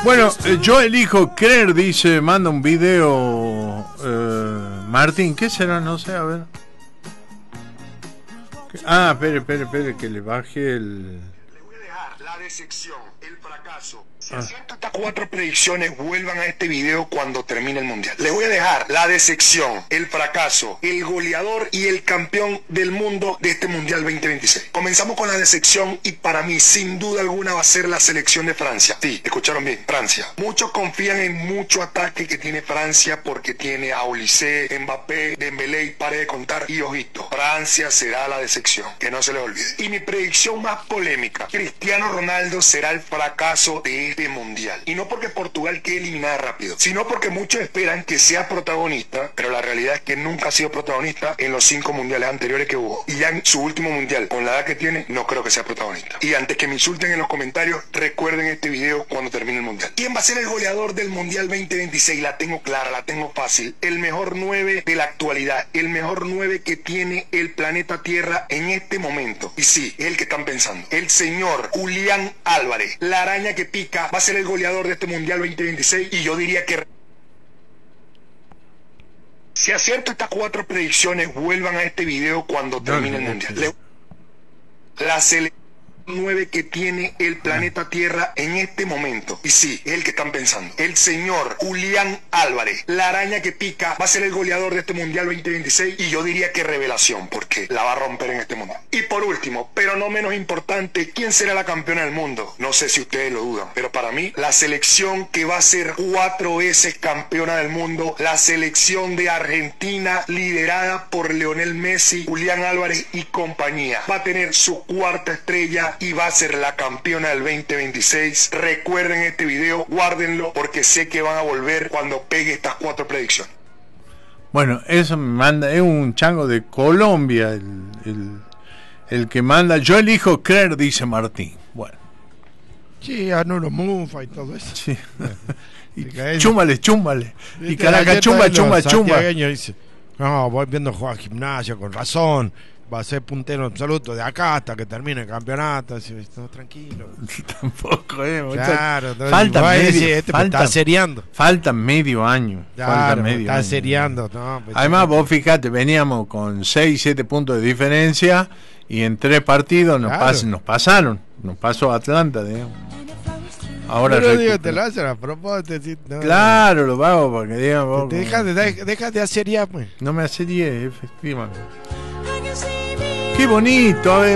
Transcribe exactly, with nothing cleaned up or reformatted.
Bueno, eh, yo elijo creer, dice, manda un video eh, Martín, ¿qué será? No sé, a ver. Ah, espere, espere, espere, que le baje el... Le voy a dejar la decepción, el fracaso. Si acierto estas cuatro predicciones, vuelvan a este video cuando termine el mundial. Les voy a dejar la decepción, el fracaso, el goleador y el campeón del mundo de este mundial veinte veintiséis. Comenzamos con la decepción y para mí, sin duda alguna, va a ser la selección de Francia. Sí, escucharon bien, Francia. Muchos confían en mucho ataque que tiene Francia porque tiene a Olise, Mbappé, Dembélé y pare de contar. Y ojito, Francia será la decepción, que no se les olvide. Y mi predicción más polémica, Cristiano Ronaldo será el fracaso de este mundial. Y no porque Portugal quede eliminada rápido, sino porque muchos esperan que sea protagonista, pero la realidad es que nunca ha sido protagonista en los cinco mundiales anteriores que hubo. Y ya en su último mundial, con la edad que tiene, no creo que sea protagonista. Y antes que me insulten en los comentarios, recuerden este video cuando termine el mundial. ¿Quién va a ser el goleador del mundial veinte veintiséis? La tengo clara, la tengo fácil. El mejor nueve de la actualidad, el mejor nueve que tiene el planeta Tierra en este momento. Y sí, es el que están pensando. El señor Julián Álvarez, la araña que pica, va a ser el goleador de este mundial veinte veintiséis. Y yo diría que si acierto estas cuatro predicciones, vuelvan a este video cuando termine el mundial. Le... La selección nueve que tiene el planeta Tierra en este momento. Y sí, es el que están pensando. El señor Julián Álvarez, la araña que pica, va a ser el goleador de este mundial veinte veintiséis. Y yo diría que revelación, porque la va a romper en este mundial. Y por último, pero no menos importante, ¿quién será la campeona del mundo? No sé si ustedes lo dudan, pero para mí, la selección que va a ser cuatro veces campeona del mundo, la selección de Argentina, liderada por Lionel Messi, Julián Álvarez y compañía, va a tener su cuarta estrella y va a ser la campeona del veinte veintiséis. Recuerden este video, guárdenlo, porque sé que van a volver cuando pegue estas cuatro predicciones. Bueno, eso me manda, es un chango de Colombia el, el, el que manda. Yo elijo creer, dice Martín. Bueno. Sí, Anuro Mufa y todo eso. Sí. Y chúmale, chúmale. Y caraca, chumba, chumba, chumba. Dice, no, voy viendo jugar gimnasio, con razón. Va a ser puntero absoluto de acá hasta que termine el campeonato. Así, no, tranquilo. Tampoco, eh. Claro, falta medio, decir, este falta, está seriando. Falta medio año. Claro, falta medio está año. seriando. No, pues, además, sí, vos fíjate, veníamos con seis, siete puntos de diferencia y en tres partidos nos, claro, pas, nos pasaron. Nos pasó Atlanta, digamos. Ahora no digo, te lo hacen a propósito. Sí, no, claro, no, lo hago porque digamos. Te dejas de, deja de hacer ya, pues. No me hace diez, efectivamente. Qué bonito, a ver.